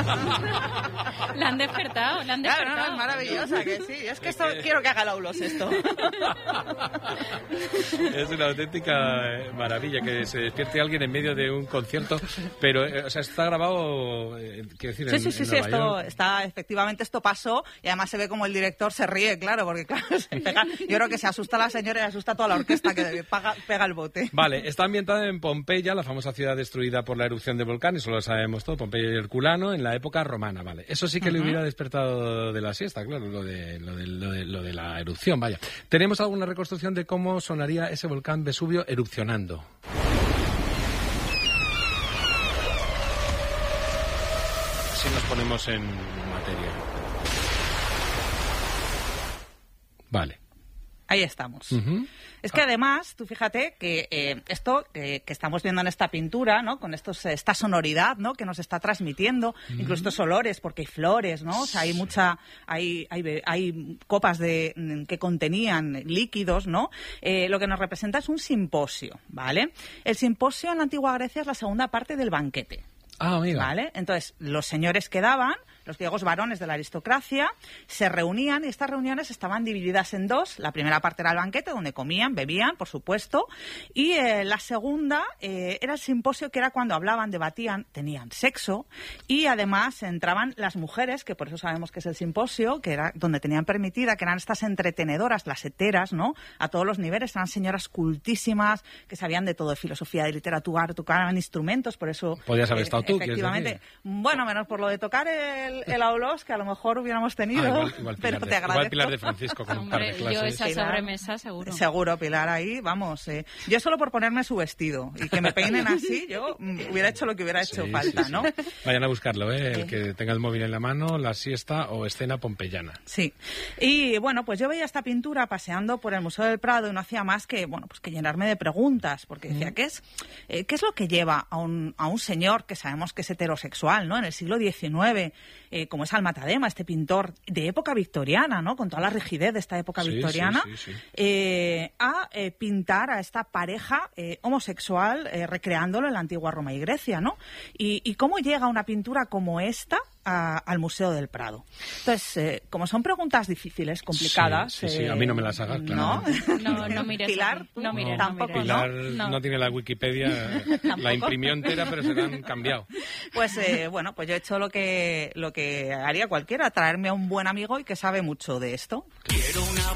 La han despertado, la han despertado. Claro, no, es maravillosa, que sí. Es que esto quiero que haga el Aulos esto. Es una auténtica maravilla que se despierte alguien en medio de un concierto, pero, o sea, está grabado, quiero decir, Sí, esto está, efectivamente esto pasó y además se ve como el director se ríe, claro, porque claro, yo creo que se asusta la señora y asusta a toda la orquesta que pega el bote. Vale, está ambientada en Pompeya, la famosa ciudad destruida por la erupción de volcán, eso lo sabemos todo, Pompeya y Herculano, en la época romana, vale. Eso sí que le hubiera despertado de la siesta, claro, lo de la erupción, vaya. ¿Tenemos alguna reconstrucción de cómo sonaría ese volcán Vesubio erupcionando? Así nos ponemos en materia. Vale. Ahí estamos. Es que además, tú fíjate que esto que estamos viendo en esta pintura, ¿no? Con esta sonoridad, ¿no? Que nos está transmitiendo, incluso estos olores, porque hay flores, ¿no? O sea, hay copas que contenían líquidos, ¿no? Lo que nos representa es un simposio, ¿vale? El simposio en la antigua Grecia es la segunda parte del banquete. Ah, amiga. ¿Vale? Entonces, los señores quedaban, los griegos varones de la aristocracia, se reunían y estas reuniones estaban divididas en dos. La primera parte era el banquete, donde comían, bebían, por supuesto, y la segunda era el simposio, que era cuando hablaban, debatían, tenían sexo, y además entraban las mujeres, que por eso sabemos que es el simposio, que era donde tenían permitida, que eran estas entretenedoras, las heteras, ¿no? A todos los niveles, eran señoras cultísimas, que sabían de todo, de filosofía, de literatura, tocaban instrumentos, por eso... Podías haber estado tú, efectivamente. Bueno, menos por lo de tocar el Aulos, que a lo mejor hubiéramos tenido, igual pero te agradezco. Igual Pilar de Francisco con un par de clases. Yo esa sobremesa, seguro. Seguro, Pilar, ahí, vamos. Yo solo por ponerme su vestido y que me peinen así, yo hubiera hecho lo que hubiera hecho falta, ¿no? Vayan a buscarlo, el que tenga el móvil en la mano, la siesta o escena pompeyana. Sí. Y bueno, pues yo veía esta pintura paseando por el Museo del Prado y no hacía más que, bueno, pues que llenarme de preguntas, porque decía, ¿qué es lo que lleva a un señor que sabemos que es heterosexual, ¿no? En el siglo XIX, como es Almatadema, este pintor de época victoriana, ¿no? Con toda la rigidez de esta época victoriana, a pintar a esta pareja homosexual, recreándolo en la antigua Roma y Grecia, ¿no? Y cómo llega una pintura como esta al Museo del Prado. Entonces, como son preguntas difíciles, complicadas... Sí, a mí no me las hagas, claro. No mires. Pilar, no mires. tampoco, Pilar no tiene la Wikipedia, la imprimió entera, pero se la han cambiado. Pues bueno, pues yo he hecho lo que haría cualquiera, traerme a un buen amigo y que sabe mucho de esto.